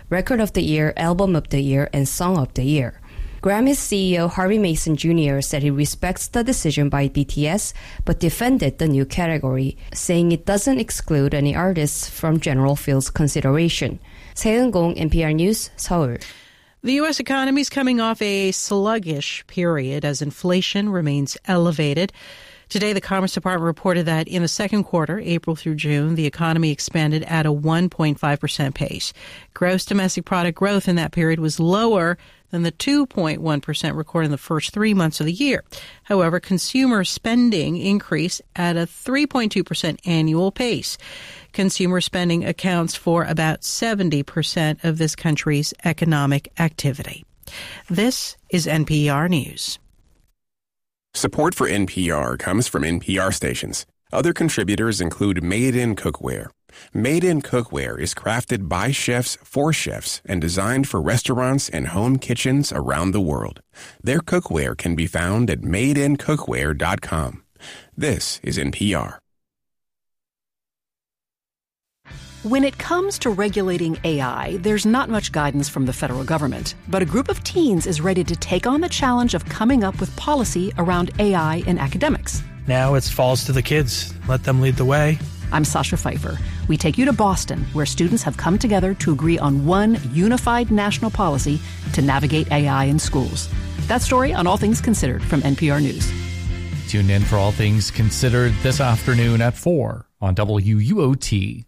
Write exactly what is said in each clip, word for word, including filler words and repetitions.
Record of the Year, Album of the Year, and Song of the Year. Grammy's C E O Harvey Mason Junior said he respects the decision by B T S, but defended the new category, saying it doesn't exclude any artists from general fields consideration. 세은공, N P R News, 서울. The U S economy is coming off a sluggish period as inflation remains elevated. Today, the Commerce Department reported that in the second quarter, April through June, the economy expanded at a one point five percent pace. Gross domestic product growth in that period was lower than the two point one percent recorded in the first three months of the year. However, consumer spending increased at a three point two percent annual pace. Consumer spending accounts for about seventy percent of this country's economic activity. This is N P R News. Support for N P R comes from N P R stations. Other contributors include Made in Cookware. Made in Cookware is crafted by chefs for chefs and designed for restaurants and home kitchens around the world. Their cookware can be found at made in cookware dot com. This is N P R. When it comes to regulating A I, there's not much guidance from the federal government, but a group of teens is ready to take on the challenge of coming up with policy around A I in academics. Now it falls to the kids. Let them lead the way. I'm Sasha Pfeiffer. We take you to Boston, where students have come together to agree on one unified national policy to navigate A I in schools. That story on All Things Considered from N P R News. Tune in for All Things Considered this afternoon at four on W U O T.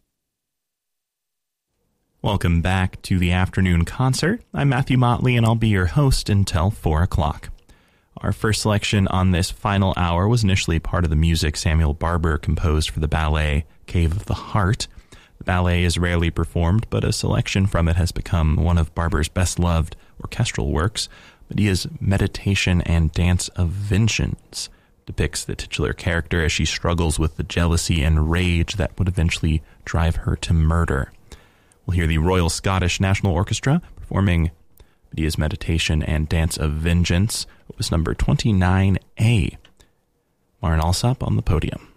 Welcome back to the afternoon concert. I'm Matthew Motley, and I'll be your host until four o'clock. Our first selection on this final hour was initially part of the music Samuel Barber composed for the ballet Cave of the Heart. The ballet is rarely performed, but a selection from it has become one of Barber's best-loved orchestral works. Medea's Meditation and Dance of Vengeance depicts the titular character as she struggles with the jealousy and rage that would eventually drive her to murder. We'll hear the Royal Scottish National Orchestra performing Medea's Meditation and Dance of Vengeance. It was number twenty-nine A. Maren Alsop on the podium.